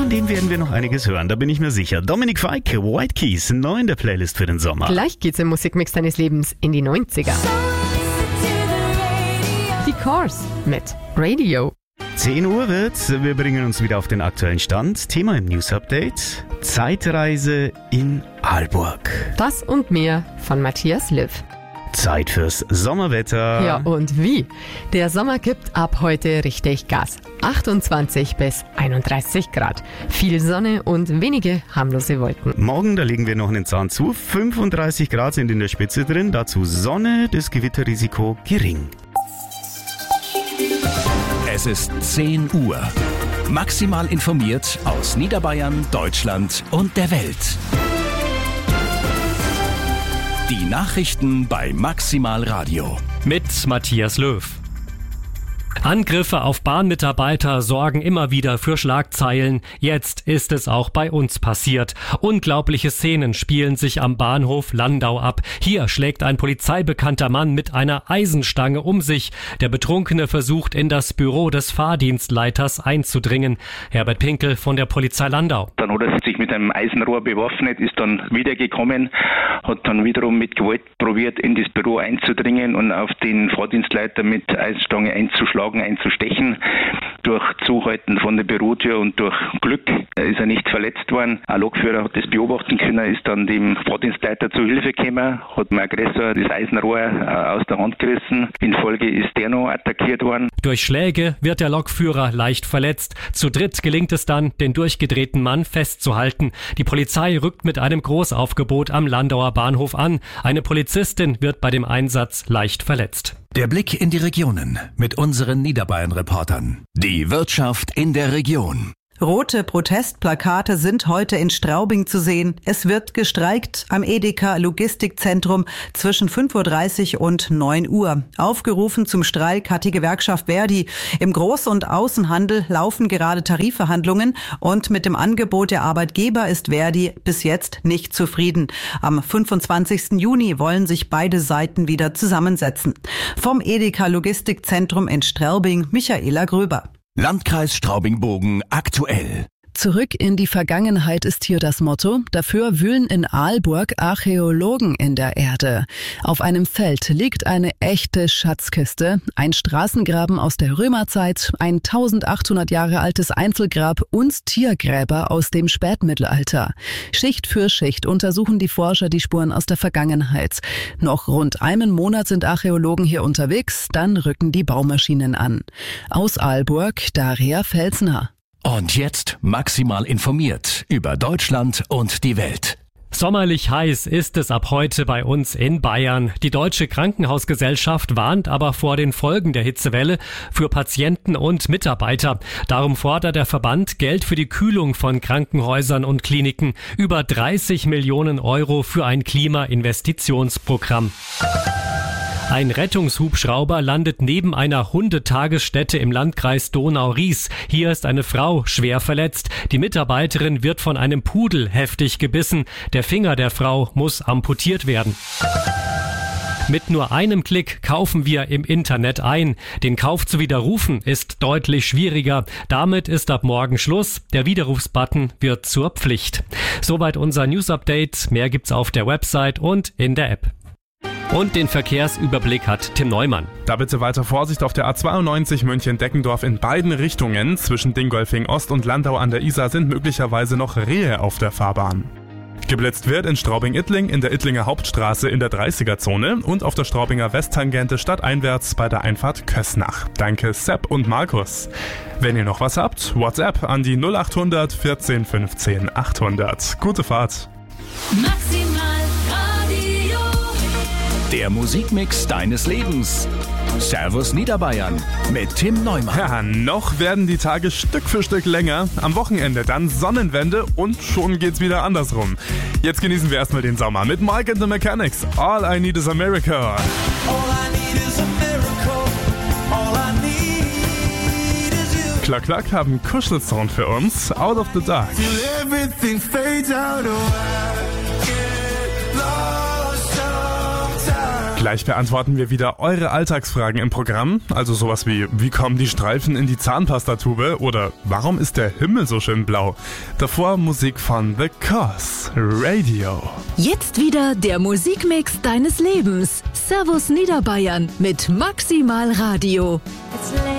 von denen werden wir noch einiges hören, da bin ich mir sicher. Dominik Fike, White Keys, neu in der Playlist für den Sommer. Gleich geht's im Musikmix deines Lebens in die 90er. Die Cars mit Radio. 10 Uhr wird's, wir bringen uns wieder auf den aktuellen Stand. Thema im News Update: Zeitreise in Aalborg. Das und mehr von Matthias Löw. Zeit fürs Sommerwetter. Ja, und wie? Der Sommer gibt ab heute richtig Gas. 28 bis 31 Grad. Viel Sonne und wenige harmlose Wolken. Morgen, da legen wir noch einen Zahn zu. 35 Grad sind in der Spitze drin, dazu Sonne, das Gewitterrisiko gering. Es ist 10 Uhr. Maximal informiert aus Niederbayern, Deutschland und der Welt. Die Nachrichten bei Maximal Radio. Mit Matthias Löw. Angriffe auf Bahnmitarbeiter sorgen immer wieder für Schlagzeilen. Jetzt ist es auch bei uns passiert. Unglaubliche Szenen spielen sich am Bahnhof Landau ab. Hier schlägt ein polizeibekannter Mann mit einer Eisenstange um sich. Der Betrunkene versucht, in das Büro des Fahrdienstleiters einzudringen. Herbert Pinkel von der Polizei Landau. Dann hat er sich mit einem Eisenrohr bewaffnet, ist dann wiedergekommen, hat dann wiederum mit Gewalt probiert, in das Büro einzudringen und auf den Fahrdienstleiter mit Eisenstange einzustechen. Durch Zuhalten von der Bürotür und durch Glück ist er nicht verletzt worden. Ein Lokführer hat das beobachten können, ist dann dem Fahrdienstleiter zu Hilfe gekommen, hat dem Aggressor das Eisenrohr aus der Hand gerissen. In Folge ist der noch attackiert worden. Durch Schläge wird der Lokführer leicht verletzt. Zu dritt gelingt es dann, den durchgedrehten Mann festzuhalten. Die Polizei rückt mit einem Großaufgebot am Landauer Bahnhof an. Eine Polizistin wird bei dem Einsatz leicht verletzt. Der Blick in die Regionen mit unseren Niederbayern-Reportern. Die Wirtschaft in der Region. Rote Protestplakate sind heute in Straubing zu sehen. Es wird gestreikt am Edeka Logistikzentrum zwischen 5.30 Uhr und 9 Uhr. Aufgerufen zum Streik hat die Gewerkschaft Verdi. Im Groß- und Außenhandel laufen gerade Tarifverhandlungen und mit dem Angebot der Arbeitgeber ist Verdi bis jetzt nicht zufrieden. Am 25. Juni wollen sich beide Seiten wieder zusammensetzen. Vom Edeka Logistikzentrum in Straubing, Michaela Gröber. Landkreis Straubing-Bogen aktuell. Zurück in die Vergangenheit ist hier das Motto. Dafür wühlen in Aalborg Archäologen in der Erde. Auf einem Feld liegt eine echte Schatzkiste, ein Straßengraben aus der Römerzeit, ein 1800 Jahre altes Einzelgrab und Tiergräber aus dem Spätmittelalter. Schicht für Schicht untersuchen die Forscher die Spuren aus der Vergangenheit. Noch rund einen Monat sind Archäologen hier unterwegs, dann rücken die Baumaschinen an. Aus Aalborg, Daria Felsner. Und jetzt maximal informiert über Deutschland und die Welt. Sommerlich heiß ist es ab heute bei uns in Bayern. Die Deutsche Krankenhausgesellschaft warnt aber vor den Folgen der Hitzewelle für Patienten und Mitarbeiter. Darum fordert der Verband Geld für die Kühlung von Krankenhäusern und Kliniken. Über 30 Millionen Euro für ein Klimainvestitionsprogramm. Ein Rettungshubschrauber landet neben einer Hundetagesstätte im Landkreis Donau-Ries. Hier ist eine Frau schwer verletzt. Die Mitarbeiterin wird von einem Pudel heftig gebissen. Der Finger der Frau muss amputiert werden. Mit nur einem Klick kaufen wir im Internet ein. Den Kauf zu widerrufen ist deutlich schwieriger. Damit ist ab morgen Schluss. Der Widerrufsbutton wird zur Pflicht. Soweit unser News-Update. Mehr gibt's auf der Website und in der App. Und den Verkehrsüberblick hat Tim Neumann. Da bitte weiter Vorsicht auf der A92 München-Deckendorf in beiden Richtungen. Zwischen Dingolfing Ost und Landau an der Isar sind möglicherweise noch Rehe auf der Fahrbahn. Geblitzt wird in Straubing-Ittling, in der Ittlinger Hauptstraße in der 30er-Zone und auf der Straubinger Westtangente stadteinwärts bei der Einfahrt Kösnach. Danke Sepp und Markus. Wenn ihr noch was habt, WhatsApp an die 0800 14 15 800. Gute Fahrt. Der Musikmix deines Lebens. Servus Niederbayern mit Tim Neumann. Ja, noch werden die Tage Stück für Stück länger. Am Wochenende dann Sonnenwende und schon geht's wieder andersrum. Jetzt genießen wir erstmal den Sommer mit Mike and the Mechanics. All I Need is a Miracle. All I need is a miracle. All I need is you. Klack Klack haben Kuschelsound für uns. Out of the Dark. Till everything fades out away. Get lost sometimes. Gleich beantworten wir wieder eure Alltagsfragen im Programm. Also sowas wie kommen die Streifen in die Zahnpastatube? Oder warum ist der Himmel so schön blau? Davor Musik von The Cause, Radio. Jetzt wieder der Musikmix deines Lebens. Servus Niederbayern mit Maximal Radio. It's